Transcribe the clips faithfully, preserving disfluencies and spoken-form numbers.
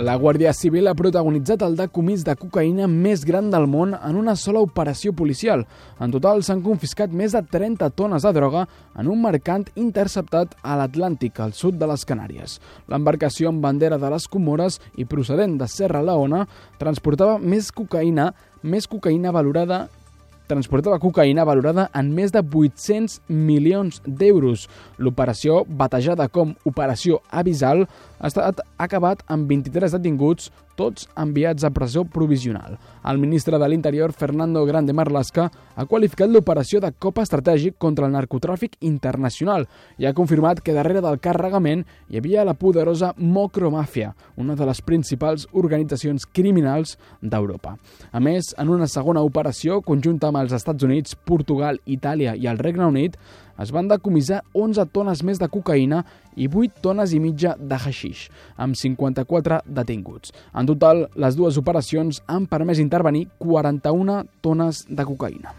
La Guàrdia Civil ha protagonitzat el decomís de cocaïna més gran del món en una sola operació policial. En total s'han confiscat més de trenta tones de droga en un mercant interceptat a l'Atlàntic, al sud de les Canàries. L'embarcació amb bandera de les Comores i procedent de Serra Leona transportava més cocaïna, més cocaïna valorada transportava cocaïna valorada en més de vuit-cents milions d'euros. L'operació, batejada com Operació Avisal, ha estat acabat amb vint-i-tres detinguts, tots enviats a presó provisional. El ministre de l'Interior, Fernando Grande Marlaska, ha qualificat l'operació de cop estratègic contra el narcotràfic internacional i ha confirmat que darrere del carregament hi havia la poderosa Mocromàfia, una de les principals organitzacions criminals d'Europa. A més, en una segona operació, conjunta amb els Estats Units, Portugal, Itàlia i el Regne Unit, es van decomissar onze tones més de cocaïna i vuit tones i mitja de haixix, amb cinquanta-quatre detinguts. En total, les dues operacions han permès intervenir quaranta-una tones de cocaïna.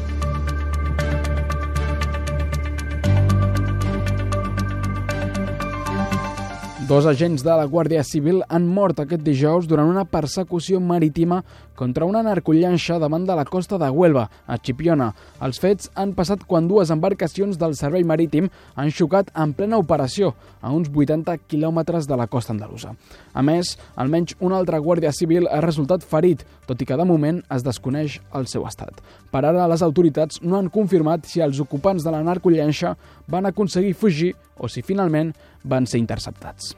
Dos agents de la Guàrdia Civil han mort aquest dijous durant una persecució marítima contra una narcollanxa davant de la costa de Huelva, a Chipiona. Els fets han passat quan dues embarcacions del servei marítim han xocat en plena operació, a uns vuitanta quilòmetres de la costa andalusa. A més, almenys un altre guàrdia civil ha resultat ferit, tot i que de moment es desconeix el seu estat. Per ara, les autoritats no han confirmat si els ocupants de la narcollanxa van aconseguir fugir o si finalment van ser interceptats.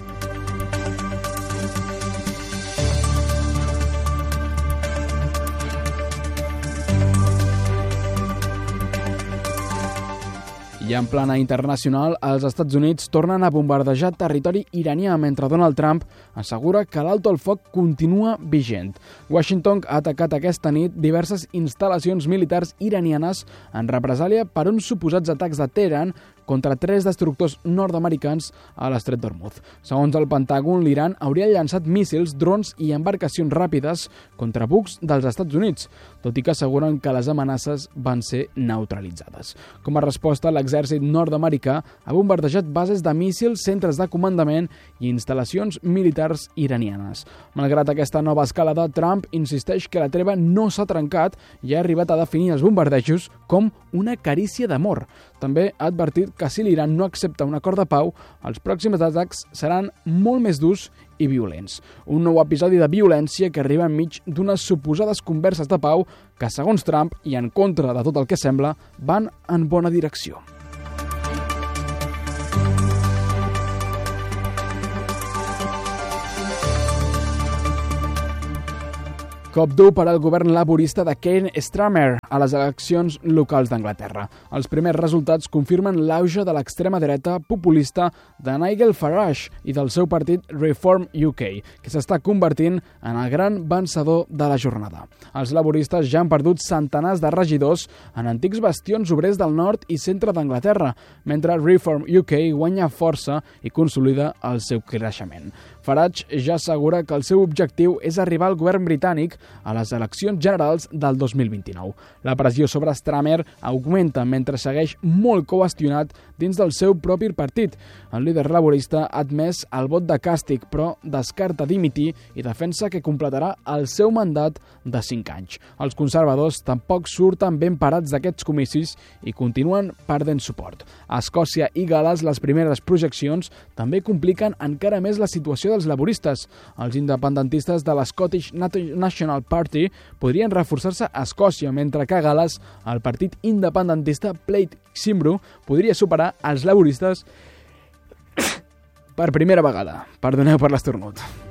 I en plana internacional, els Estats Units tornen a bombardejar territori iranià mentre Donald Trump assegura que l'alto al foc continua vigent. Washington ha atacat aquesta nit diverses instal·lacions militars iranianes en represàlia per uns suposats atacs de Teheran contra tres destructors nord-americans a l'estret d'Hormuz. Segons el Pentàgon, l'Iran hauria llançat míssils, drons i embarcacions ràpides contra bucs dels Estats Units, tot i que asseguren que les amenaces van ser neutralitzades. Com a resposta, l'exèrcit nord-americà ha bombardejat bases de míssils, centres de comandament i instal·lacions militars iranianes. Malgrat aquesta nova escalada, Trump insisteix que la treva no s'ha trencat i ha arribat a definir els bombardejos com una carícia d'amor. També ha advertit que si l'Iran no accepta un acord de pau, els pròxims atacs seran molt més durs i violents. Un nou episodi de violència que arriba enmig d'unes suposades converses de pau que, segons Trump, i en contra de tot el que sembla, van en bona direcció. Cop dur per al govern laborista de Keir Starmer a les eleccions locals d'Anglaterra. Els primers resultats confirmen l'auge de l'extrema dreta populista de Nigel Farage i del seu partit Reform U K, que s'està convertint en el gran vencedor de la jornada. Els laboristes ja han perdut centenars de regidors en antics bastions obrers del nord i centre d'Anglaterra, mentre Reform U K guanya força i consolida el seu creixement. Farage ja assegura que el seu objectiu és arribar al govern britànic a les eleccions generals del dos mil vint-i-nou. La pressió sobre Starmer augmenta mentre segueix molt qüestionat dins del seu propi partit. El líder laborista ha admès el vot de càstig, però descarta dimitir i defensa que completarà el seu mandat de cinc anys. Els conservadors tampoc surten ben parats d'aquests comicis i continuen perdent suport. A Escòcia i Gales, les primeres projeccions també compliquen encara més la situació dels laboristes. Els independentistes de l'Scottish National Party podrien reforçar-se a Escòcia, mentre que a Gales el partit independentista Plaid Cymru podria superar els laboristes per primera vegada. Perdoneu per l'esternut.